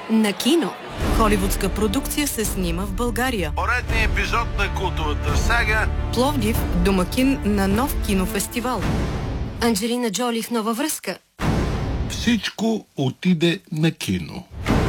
На кино. Холивудска продукция се снима в България. Поредният епизод на култовата сага. Пловдив – домакин на нов кинофестивал. Анджелина Джоли в нова връзка. Всичко отиде на кино.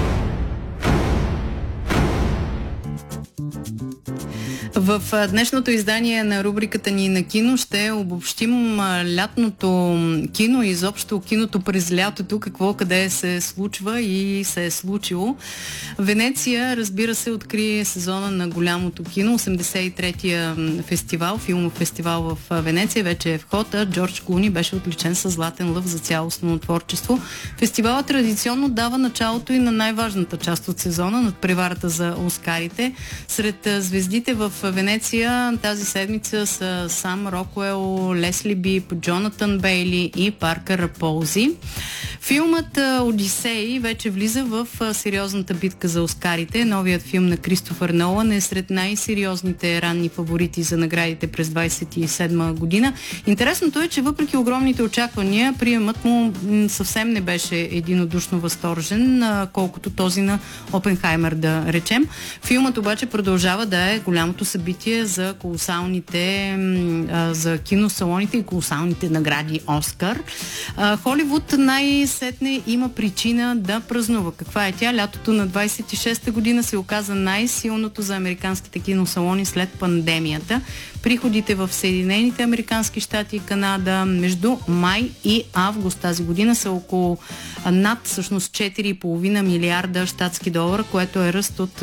В днешното издание на рубриката ни на кино ще обобщим лятното кино и изобщо киното през лятото, какво къде се случва и се е случило. Венеция, разбира се, откри сезона на голямото кино, 83-я фестивал, филмов фестивал в Венеция, вече е в ход, а Джордж Клуни беше отличен със Златен лъв за цялостно творчество. Фестивалът традиционно дава началото и на най-важната част от сезона, над преварата за Оскарите. Сред звездите в Венеция тази седмица са Сам Рокуел, Лесли Бип, Джонатан Бейли и Паркър Ползи. Филмът Одисей вече влиза в сериозната битка за Оскарите. Новият филм на Кристофър Нолан е сред най-сериозните ранни фаворити за наградите през 27 година. Интересното е, че въпреки огромните очаквания, приемът му съвсем не беше единодушно възторжен, колкото този на Опенхаймер, да речем. Филмът обаче продължава да е голямото събитие за колосалните, за киносалоните и колосалните награди Оскар. Холивуд най-сетне има причина да празнува. Каква е тя? Лятото на 26-та година се оказа най-силното за американските киносалони след пандемията. Приходите в Съединените американски щати и Канада между май и август тази година са около всъщност 4,5 милиарда щатски долара, което е ръст от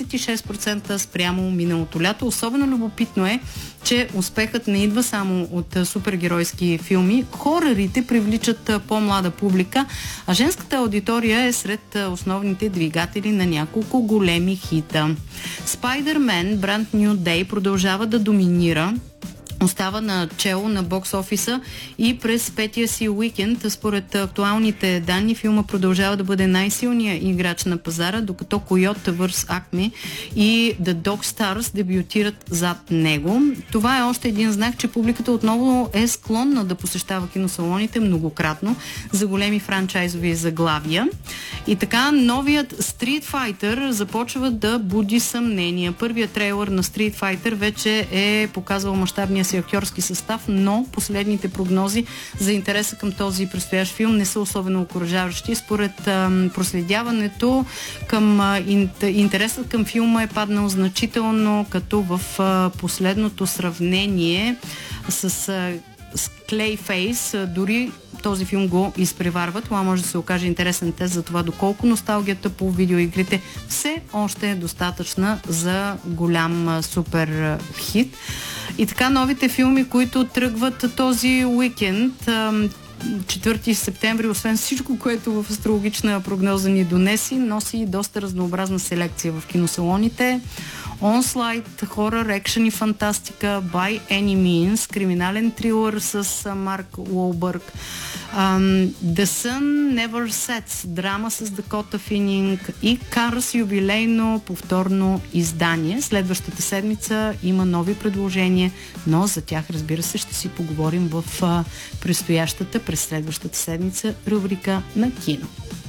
26% спрямо миналото лято. Особено любопитно е, че успехът не идва само от супергеройски филми. Хорърите привличат по-млада публика, а женската аудитория е сред основните двигатели на няколко големи хита. Spider-Man Brand New Day продължава да доминира, остава на чело на бокс офиса и през петия си уикенд, според актуалните данни, филма продължава да бъде най-силният играч на пазара, докато Койот vs. Acme и The Dog Stars дебютират зад него. Това е още един знак, че публиката отново е склонна да посещава киносалоните многократно за големи франчайзови заглавия. И така, новият Street Fighter започва да буди съмнения. Първият трейлър на Street Fighter вече е показвал мащабния си актьорски състав, но последните прогнози за интереса към този предстоящ филм не са особено окуражаващи. Според проследяването към интересът към филма е паднал значително, като в последното сравнение с Clayface дори този филм го изпреварва. Това може да се окаже интересен тест за това доколко носталгията по видеоигрите все още е достатъчна за голям супер хит. И така, новите филми, които тръгват този уикенд, 4 септември, освен всичко, което в астрологична прогноза ни донеси, носи доста разнообразна селекция в киносалоните. Onslaught, хорър, екшен и фантастика, By Any Means, криминален трилър с Марк Уолбърг, The Sun Never Sets, драма с Дакота Фининг и Cars юбилейно повторно издание. Следващата седмица има нови предложения, но за тях, разбира се, ще си поговорим в предстоящата през следващата седмица рубрика на кино.